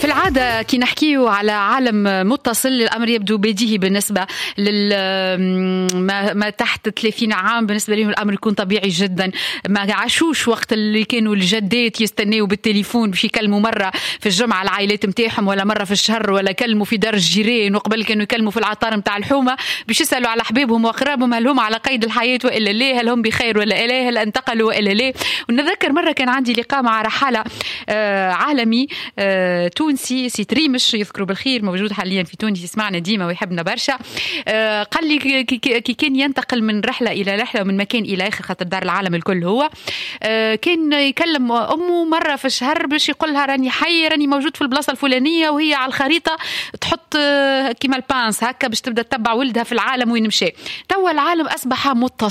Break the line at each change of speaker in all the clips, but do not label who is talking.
في العادة كي نحكيه على عالم متصل الأمر يبدو بديهي بالنسبة ما تحت 30 عام. بالنسبة لهم الأمر يكون طبيعي جدا. ما عاشوش وقت اللي كانوا الجدات يستنوا بالتليفون باش يكلموا مرة في الجمعة العائلات متاعهم ولا مرة في الشهر ولا كلموا في دار الجيران، وقبل كانوا يكلموا في العطار متاع الحومة باش يسألوا على حبيبهم وأقرابهم هل هم على قيد الحياة وإلا لا، هل هم بخير ولا لا، هل انتقلوا وإلا لا. ونذكر مرة كان عندي لقاء مع رحالة عالمي تونسي سيت ريمش يذكروا بالخير، موجود حاليا في تونس، يسمعنا ديما ويحبنا برشا. قال لي كي كان ينتقل من رحلة إلى رحلة ومن مكان إلى آخر، خاطر دار العالم الكل هو كان يكلم أمه مرة في الشهر باش يقول لها راني حي، راني موجود في البلاصة الفلانية، وهي على الخريطة تحط كيما البانس هكا باش تبدأ تتبع ولدها في العالم وين مشى. توا العالم أصبح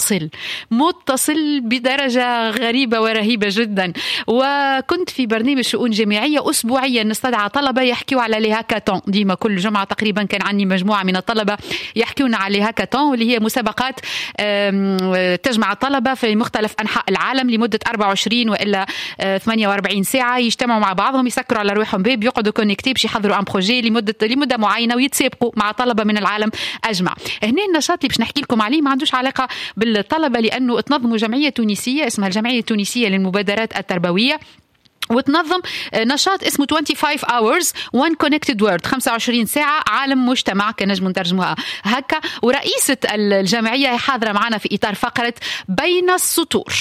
متصل بدرجة غريبة ورهيبة جدا. وكنت في برنامج شؤون جامعية أسبوعيا نستدعى طلبة يحكيوا على لي هاكاثون، ديما كل جمعة تقريبا كان عندي مجموعة من الطلبة يحكيون على لي هاكاثون، واللي هي مسابقات تجمع الطلبة في مختلف أنحاء العالم لمدة 24 وإلا 48 ساعة، يجتمعوا مع بعضهم، يسكروا على روحهم باب، يقعدوا كونيكتي باش يحضروا ان بروجي لمدة معينة ويتسابقوا مع طلبة من العالم أجمع. هنا النشاط اللي باش نحكي لكم عليه ما عندوش علاقة بالطلبة، لأنه تنظموا جمعية تونسية اسمها الجمعية التونسية للمبادرات التربوية، وتنظم نشاط اسمه 25 hours one connected world، 25 ساعة عالم مجتمع كنجم نترجمها هكا. ورئيسة الجمعية حاضرة معنا في إطار فقرة بين السطور.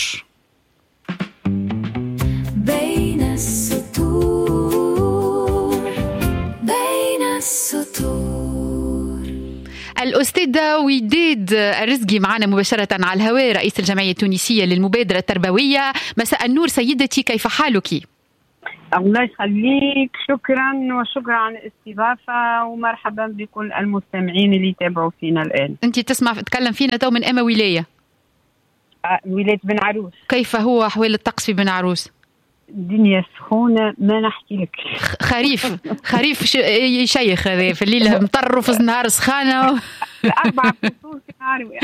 بين السطور، بين السطور.
الأستاذة وداد الرزقي معنا مباشرة على الهواء، رئيس الجمعية التونسية للمبادرة التربوية. مساء النور سيدتي، كيف حالك؟
الله يخليك، شكرا وشكرا على الاستضافة، ومرحبا بكل المستمعين اللي يتابعوا فينا الآن.
أنت تتكلم فينا تو من أما ولاية؟
ولاية بن عروس.
كيف هو أحوال الطقس في بن عروس؟
الدنيا سخونة ما نحكي لك.
خريف شيخ هذا، في الليل مطر وفي النهار سخانة.
الأربع فصول في نهار واحد.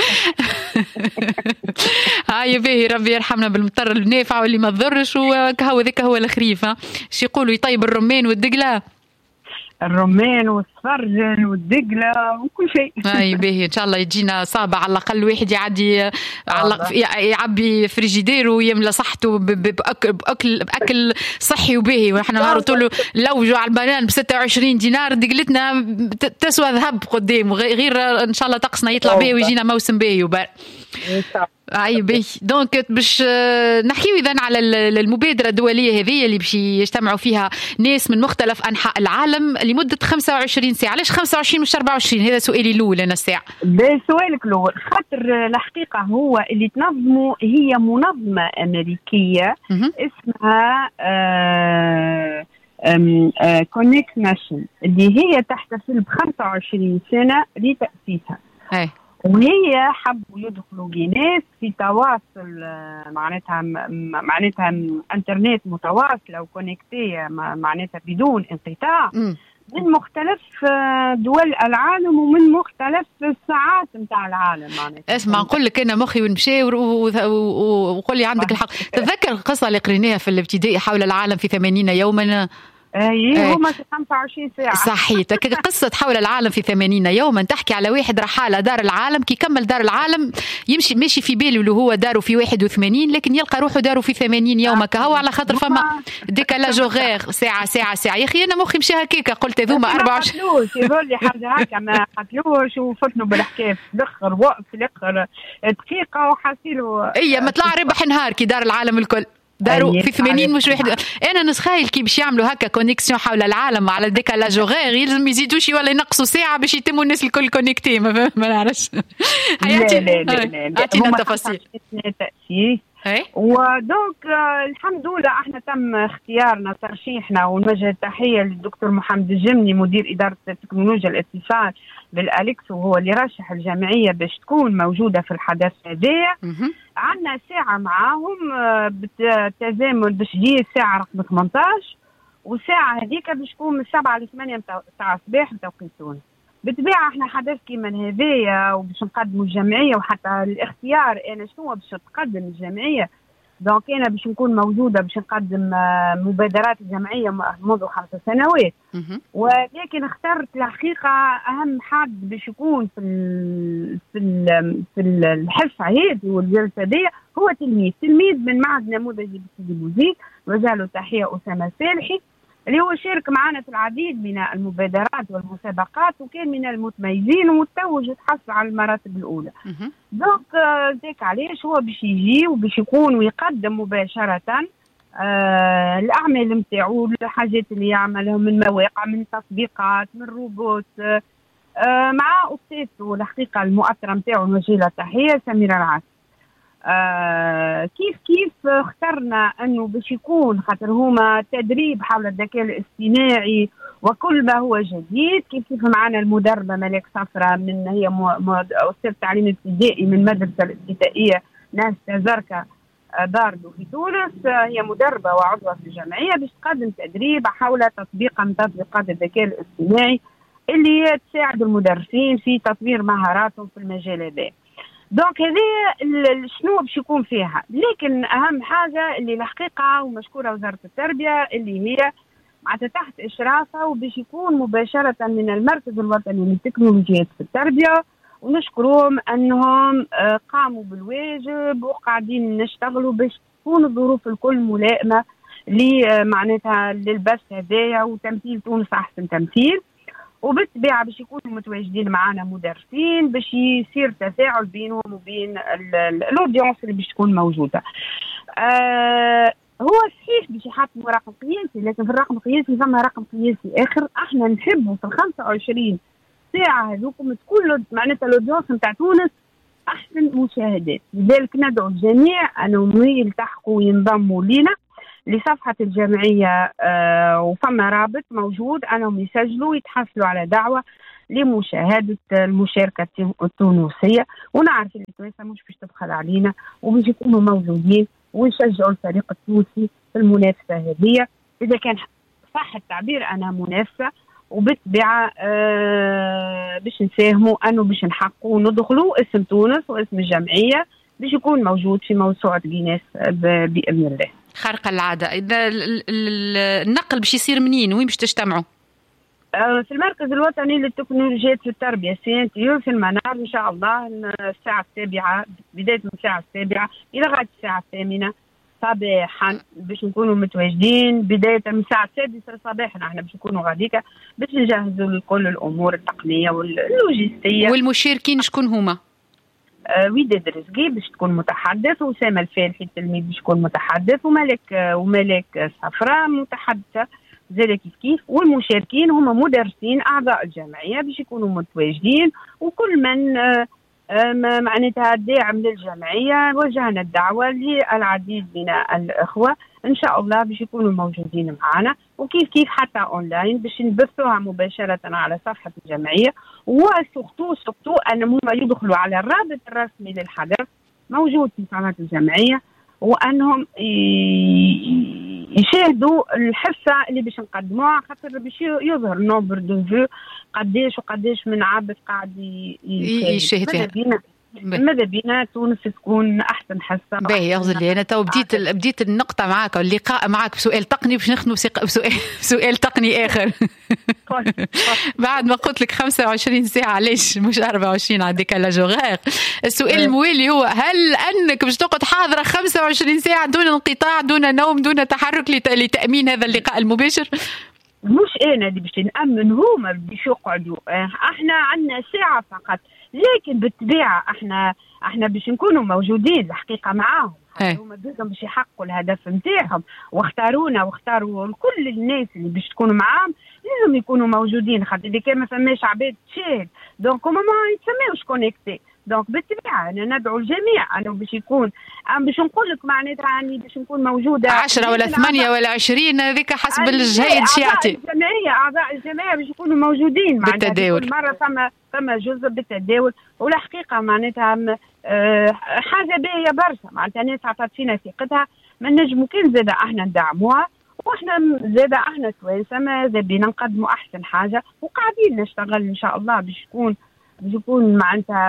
هاي باهي، ربي يرحمنا بالمطر النافع واللي ما تضرش، وكهو ذاك هو الخريف. شي يقولوا يطيب الرمان والدقلة،
الرمان والسفرجل والدقلة وكل شيء.
اي باهي، ان شاء الله يجينا صابع على الاقل واحد يعدي يعبي فريجيدير ويملى صحته باكل صحي وباهي. ونحن نهار طول لوجوا على البنان ب 26 دينار، دقلتنا تسوى ذهب قدام، غير ان شاء الله طقسنا يطلع باهي ويجينا موسم باهي وبار. اي باهي. دونك باش نحكيو اذا على المبادره الدوليه هذه اللي باش يجتمعوا فيها ناس من مختلف انحاء العالم لمده 25 ساعه. علاش 25 مش 24؟ هذا سؤالي الاول انا الساعه.
سؤالك الاول خاطر الحقيقه هو اللي تنظمه هي منظمه امريكيه اسمها كونكت ناشن، اللي هي تحتفل ب 25 سنه لتاسيسها. وهي حبوا يدخلوا ناس في تواصل، معناتها انترنت متواصله وكونكتيه، معناتها بدون انقطاع، من مختلف دول العالم ومن مختلف الساعات نتاع العالم. معناتها
اسمع، نقول لك انا مخي ونمشي وقول لي عندك الحق. تذكر القصه اللي قريناها في الابتدائي حول العالم في 80 يوما؟
هما 25 ساعة.
صحيح. قصة حول العالم في 80 يوما تحكي على واحد رحالة دار العالم، كي كمل دار العالم يمشي ماشي في باله اللي هو داره في 81، لكن يلقى روحه داره في 80 يوما كهو، على خاطر فما ديكالاج غير ساعة. يا أخي أنا مخي مشي هكاك، قلت هذوما 24
يقول لي حاجة هكا ما قتلوش، وفتنوا بالحكاية في الآخر، وقف في الآخر دقيقة وحاسيله
ما طلع ربح نهار كي دار العالم الكل داروا في 80 مش واحد. انا نتخيل كي باش يعملوا هكا كونيكسيون حول العالم على ديكالاج غير، يلزم يزيدوا شي ولا ينقصوا ساعه باش يتموا الناس الكل كونيكتي. ما نعرفش. اعطينا تفاصيل.
ودونك الحمد لله احنا تم اختيارنا ترشيحنا، ونوجه التحيه للدكتور محمد الجمني مدير اداره تكنولوجيا الاتصال بالاليكس، وهو اللي رشح الجمعيه باش تكون موجوده في الحدث هذا. عندنا ساعه معاهم بالتزامن باش تجي الساعه رقم 18، والساعه هذيك باش تكون من 7 ل 8 ساعه الصباح بتوقيت تونس. بالطبيعه احنا حدث كيما هذايا وباش نقدموا الجمعيه، وحتى الاختيار انا شنو باش تقدم الجمعيه دونك انا باش نكون موجوده باش نقدم مبادرات الجمعيه منذ 5 سنوات. ولكن اخترت الحقيقه اهم حد باش يكون في الحصه هذه والجلسه دي هو تلميذ من معهد نموذجي بسيدي بوزيد، وجه له تحيه اسامه صالحي، اللي هو شارك معنا في العديد من المبادرات والمسابقات وكان من المتميزين ومتوج وتحصل على المراتب الاولى. دونك ذاك علاش هو باش يجي وباش يكون ويقدم مباشره الاعمال نتاعو، الحاجات اللي يعملها من مواقع، من تطبيقات، من روبوت، مع استاذته الحقيقه المؤثره نتاعو نوجه لها تحيه سميره العاصي. كيف اخترنا انه باش يكون خاطر هما تدريب حول الذكاء الاصطناعي وكل ما هو جديد. كيف معنا المدربه ملاك صفرة من هي استاذ تعليم ابتدائي من المدرسه الابتدائيه ناستا زركا باردو في تونس، هي مدربه وعضوه في الجمعيه باش تقدم تدريب حول تطبيق من تطبيقات الذكاء الاصطناعي اللي تساعد المدرسين في تطوير مهاراتهم في المجال هذا. دونك هذه شنو باش يكون فيها، لكن اهم حاجه اللي الحقيقه ومشكوره وزاره التربيه اللي هي معناتها تحت اشرافها وباش يكون مباشره من المركز الوطني للتكنولوجيات في التربيه، ونشكرهم انهم قاموا بالواجب وقاعدين نشتغلوا باش تكون الظروف الكل ملائمه معناتها للبث هذايا وتمثيل تونس احسن تمثيل. وبالطبيعه باش يكونوا متواجدين معنا مدرسين باش يصير تفاعل بينهم وبين الاودينس اللي باش تكون موجوده. هو صحيح باش يحطوا رقم قياسي، لكن في الرقم القياسي ثم رقم قياسي اخر. احنا نحبوا في ال 25 ساعه هذوكم تكون معناتها الاودينس نتاع تونس احسن مشاهدات. لذلك ندعو الجميع انهم يلتحقوا وينضموا لنا لصفحة الجمعية، وفما رابط موجود أنهم يسجلوا ويتحصلوا على دعوة لمشاهدة المشاركة التونسية. ونعرف اللي التونسية مش باش تبخل علينا وباش يكونوا موجودين ويشجعوا الفريق التونسي في المنافسة هذه، إذا كان صح التعبير أنا منافسة. وبالطبيعة باش نساهموا أنه باش نحققوا وندخلوا اسم تونس واسم الجمعية باش يكون موجود في موسوعة جينيس بإذن الله.
خارقة العادة. إذا النقل باش يصير منين وين باش تجتمعوا؟
في المركز الوطني للتكنولوجيات في التربية CNTU في المنار إن شاء الله الساعة 7، بداية من الساعة 7 إلى غاية الساعة 8 صباحا باش نكونوا متواجدين. بداية من الساعة 6 صباحا احنا باش نكونوا غاديكا باش نجهزوا لكل الأمور التقنية واللوجستية.
والمشاركين شكون هما؟
وداد رزقي باش تكون متحدث، وسامة الفالحي التلميذ باش يكون متحدث، وملاك صفراء متحدثة زي كيف. والمشاركين هما مدرسين أعضاء الجمعية باش يكونوا متواجدين، وكل من معناتها داعم للجمعية وجهنا الدعوة للعديد من الإخوة إن شاء الله باش يكونوا موجودين معنا. وكيف حتى أونلاين باش نبثوها مباشرة على صفحة الجمعية. وسقطوا أنهم هم يدخلوا على الرابط الرسمي للحدث موجود في صفحة الجمعية، وأنهم يشاهدوا الحصة اللي باش نقدموها، خاطر باش يظهر نومبر دو فيو قديش من عبد قاعد
يشاهد فيها.
ماذا بينا تونس تكون احسن حصه.
باهي يغزل لي انا تو بديت النقطه معاك اللقاء معاك بسؤال تقني باش نخدموا بسؤال تقني اخر. بعد ما قلت لك 25 ساعه علاش مش 24 على ديكالاج هوغير. السؤال الموالي هو هل انك باش تقعد حاضره 25 ساعه دون انقطاع دون نوم دون تحرك لتامين هذا اللقاء المباشر؟
مش انا اللي باش نامن، هما باش يقعدوا. احنا عندنا ساعه فقط، لكن بالطبيعه احنا باش نكونوا موجودين الحقيقه معاهم. هما بدهم باش يحققوا الهدف نتاعهم واختارونا واختاروا كل الناس اللي باش تكونوا معاهم لازم يكونوا موجودين، خاطر اذا كان ما فماش عباد تشاهد دونك هما ما يتسموش كونيكتي. دونك بالطبيعه انا ندعو الجميع انه باش يكون باش نقول لك معناتها يعني باش نكون موجوده
10 ولا 8 ولا 20 هذيك حسب الجهيد شيعتي.
اعضاء الجمعيه باش يكونوا موجودين
بالتداول.
مره ثم جزء بالتداول. والحقيقه معناتها حاجه باهيه برشا، معناتها الناس عطات فينا ثقتها ما نجموا كان زاده احنا ندعموها، واحنا زاده احنا توانسه ماذا بينا نقدموا احسن حاجه، وقاعدين نشتغل ان شاء الله باش يكون معناتها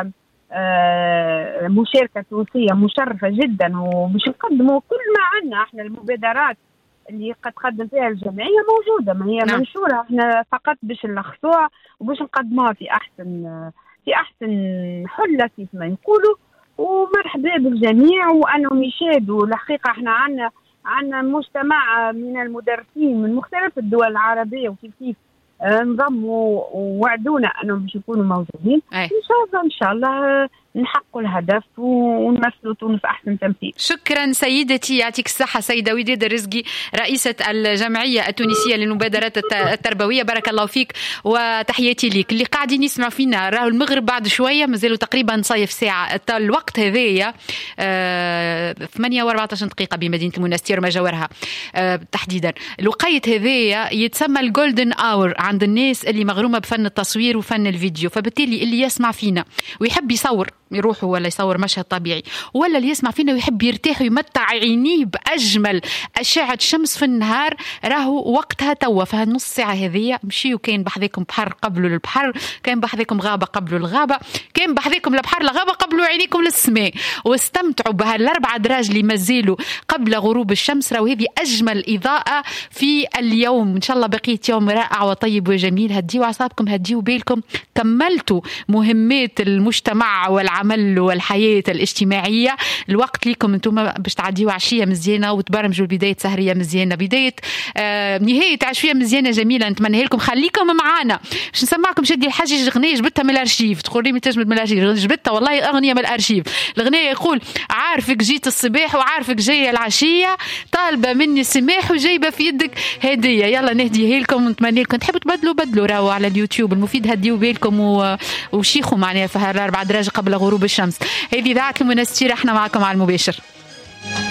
مشاركة تونسية مشرفة جدا، وباش نقدموا كل ما عندنا احنا المبادرات اللي قد تقدم فيها الجمعية موجودة، ما هي منشورة، احنا فقط باش نلخصوها وباش نقدموها في أحسن حلة كيف ما يقولوا. ومرحبا بالجميع وأنهم يشاهدوا. الحقيقة احنا عندنا مجتمع من المدرسين من مختلف الدول العربية، وكيف انضموا ووعدونا انهم باش يكونوا موجودين. ان شاء الله نحققوا الهدف ونمثلوا تونس احسن تمثيل.
شكرا سيدتي، يعطيك الصحه سيده وديده الرزقي، رئيسه الجمعيه التونسيه للمبادرات التربويه. بارك الله فيك وتحياتي ليك. اللي قاعدين يسمعوا فينا راهو المغرب بعد شويه، مازالوا تقريبا صيف ساعه الوقت هذايا 8:14 دقيقه بمدينه المنستير وما جاورها تحديدا. الوقيت هذايا يتسمى الجولدن اور عند الناس اللي مغرومه بفن التصوير وفن الفيديو، فبالتالي اللي يسمع فينا ويحب يصور يروحوا ولا يصور مشهد طبيعي، ولا اللي يسمع فينا ويحب يرتاح ويمتع عينيه بأجمل أشعة الشمس في النهار، راهو وقتها توا في هالنص ساعة هذية مشيوا. كاين بحذاكم بحر قبلوا البحر، كاين بحذاكم غابة قبلوا الغابة، كاين بحذاكم البحر لغابة قبلوا عينيكم للسماء، واستمتعوا بهالأربعة دراج اللي مازالوا قبل غروب الشمس. راهو هذه أجمل إضاءة في اليوم. إن شاء الله بقية يوم رائع وطيب وجميل. هديوا أعصابكم، هديوا بالكم، كملتوا مهمات المجتمع والعمل والحياة الاجتماعية. الوقت ليكم انتم باش تعديوا عشية مزيانة وتبرمجوا البداية سهرية مزيانة، بداية نهاية عشية مزيانة جميلة نتمنى لكم. خليكم معانا باش نسمعكم شدي الحاجة أغنية جبتها من الأرشيف. تقول لي متجمد من الأرشيف؟ جبتها والله أغنية من الأرشيف. الأغنية يقول عارفك جيت الصباح وعارفك جاية العشية، طالبة مني السماح وجايبة في يدك هدية. يلا نهديها لكم ونتمنى لكم تحبوا تبدلوا بدلوا راهو على اليوتيوب المفيد. هديوا بالكم وشيخوا معناها في هالأربع دراجة قبل غروب الشمس. هذه إذاعة المنستير، احنا معكم على المباشر.